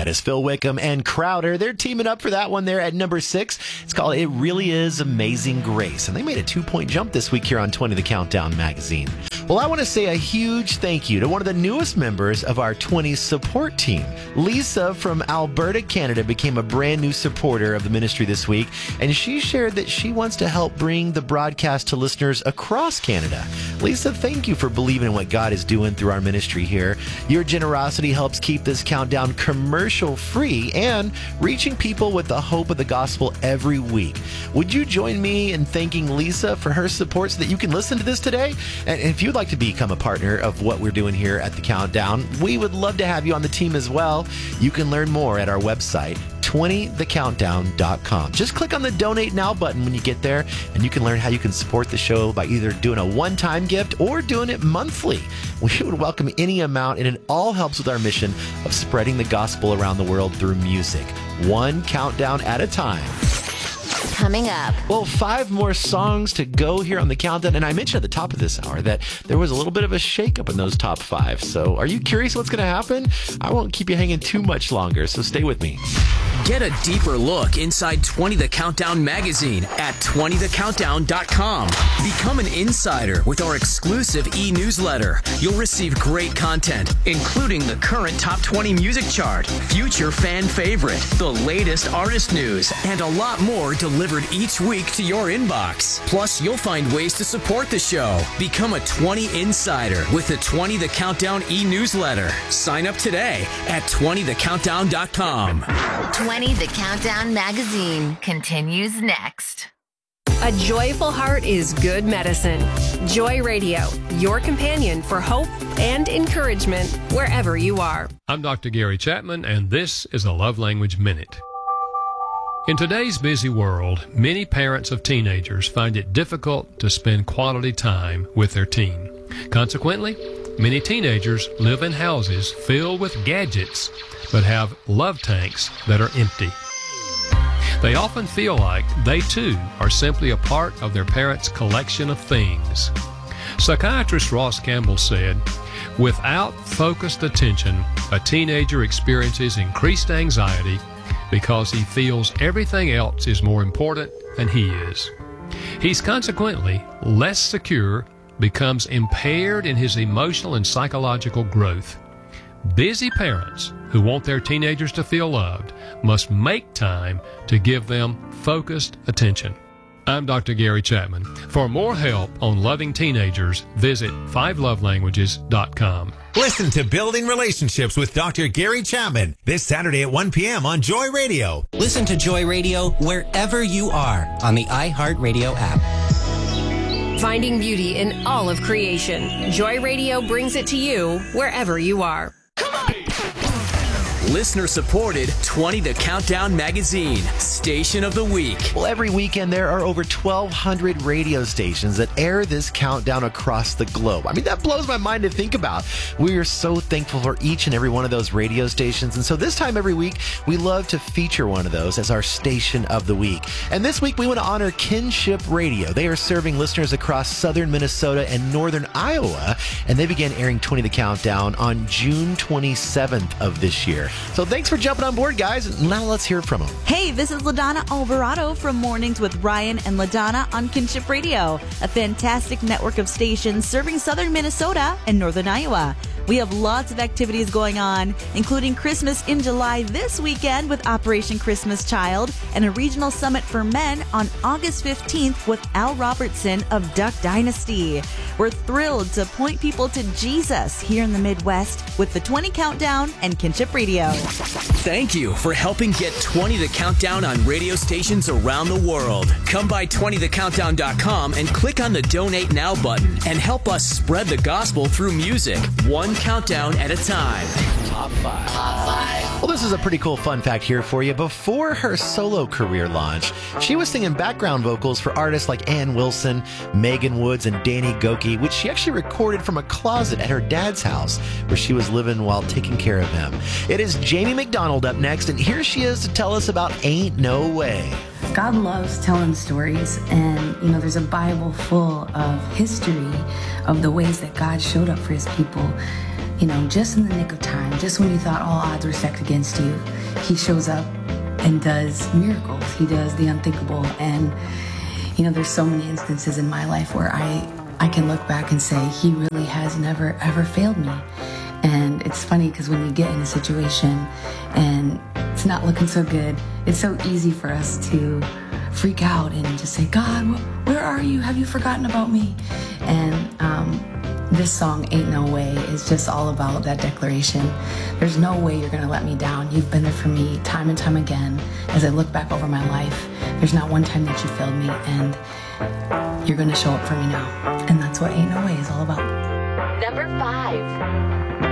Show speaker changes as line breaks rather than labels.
That is Phil Wickham and Crowder. They're teaming up for that one there at number 6. It's called It Really Is Amazing Grace. And they made a 2-point jump this week here on 20 The Countdown magazine. Well, I want to say a huge thank you to one of the newest members of our 20 support team. Lisa from Alberta, Canada, became a brand new supporter of the ministry this week, and she shared that she wants to help bring the broadcast to listeners across Canada. Lisa, thank you for believing in what God is doing through our ministry here. Your generosity helps keep this countdown commercial-free and reaching people with the hope of the gospel every week. Would you join me in thanking Lisa for her support so that you can listen to this today? And if you'd like to become a partner of what we're doing here at the Countdown, we would love to have you on the team as well. You can learn more at our website, 20thecountdown.com. Just click on the Donate Now button when you get there, and you can learn how you can support the show by either doing a one-time gift or doing it monthly. We would welcome any amount, and it all helps with our mission of spreading the gospel around the world through music, one countdown at a time.
Coming up.
Well, 5 more songs to go here on the countdown. And I mentioned at the top of this hour that there was a little bit of a shakeup in those top 5. So are you curious what's going to happen? I won't keep you hanging too much longer, so stay with me.
Get a deeper look inside 20 The Countdown magazine at 20thecountdown.com. Become an insider with our exclusive e-newsletter. You'll receive great content, including the current top 20 music chart, future fan favorite, the latest artist news, and a lot more delivered each week to your inbox. Plus, you'll find ways to support the show. Become a 20 insider with the 20 The Countdown e-newsletter. Sign up today at 20thecountdown.com.
20 The Countdown magazine continues next.
A joyful heart is good medicine. Joy Radio, your companion for hope and encouragement wherever you are.
I'm Dr. Gary Chapman, and this is a Love Language Minute. In today's busy world, many parents of teenagers find it difficult to spend quality time with their teen. Consequently, many teenagers live in houses filled with gadgets but have love tanks that are empty. They often feel like they too are simply a part of their parents' collection of things. Psychiatrist Ross Campbell said, "Without focused attention, a teenager experiences increased anxiety because he feels everything else is more important than he is. He's consequently less secure, becomes impaired in his emotional and psychological growth. Busy parents who want their teenagers to feel loved must make time to give them focused attention." I'm Dr. Gary Chapman. For more help on loving teenagers, visit 5lovelanguages.com.
Listen to Building Relationships with Dr. Gary Chapman this Saturday at 1 p.m. on Joy Radio.
Listen to Joy Radio wherever you are on the iHeartRadio app.
Finding beauty in all of creation. Joy Radio brings it to you wherever you are.
Listener supported 20 The Countdown magazine, Station of the Week.
Well, every weekend there are over 1,200 radio stations that air this countdown across the globe. I mean, that blows my mind to think about. We are so thankful for each and every one of those radio stations. And so this time every week, we love to feature one of those as our Station of the Week. And this week, we want to honor Kinship Radio. They are serving listeners across southern Minnesota and northern Iowa. And they began airing 20 The Countdown on June 27th of this year. So thanks for jumping on board, guys. Now let's hear from them.
Hey, this is LaDonna Alvarado from Mornings with Ryan and LaDonna on Kinship Radio, a fantastic network of stations serving southern Minnesota and northern Iowa. We have lots of activities going on, including Christmas in July this weekend with Operation Christmas Child and a regional summit for men on August 15th with Al Robertson of Duck Dynasty. We're thrilled to point people to Jesus here in the Midwest with the 20 Countdown and Kinship Radio.
Thank you for helping get 20 The Countdown on radio stations around the world. Come by 20thecountdown.com and click on the Donate Now button and help us spread the gospel through music, one countdown at a time.
Top 5. Well, this is a pretty cool fun fact here for you. Before her solo career launch, she was singing background vocals for artists like Ann Wilson, Megan Woods, and Danny Gokey, which she actually recorded from a closet at her dad's house where she was living while taking care of him. It is Jamie McDonald up next, and here she is to tell us about Ain't No Way.
God loves telling stories, and there's a Bible full of history of the ways that God showed up for his people. just in the nick of time, just when you thought all odds were stacked against you, he shows up and does miracles. He does the unthinkable. And, there's so many instances in my life where I can look back and say, he really has never, ever failed me. And it's funny because when you get in a situation and it's not looking so good, it's so easy for us to freak out and just say, God, where are you? Have you forgotten about me? And this song, Ain't No Way, is just all about that declaration. There's no way you're going to let me down. You've been there for me time and time again. As I look back over my life, there's not one time that you failed me, and you're going to show up for me now. And that's what Ain't No Way is all about.
Number 5.